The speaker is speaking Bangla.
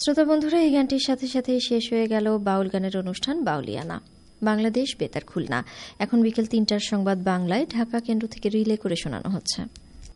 শ্রোতা বন্ধুরা, এই গানটির সাথে সাথে শেষ হয়ে গেল বাউল গানের অনুষ্ঠান বাউলিয়ানা। বাংলাদেশ বেতার খুলনা। এখন বিকেল ৩টার সংবাদ বাংলায় ঢাকা কেন্দ্র থেকে রিলে করে শোনানো হচ্ছে।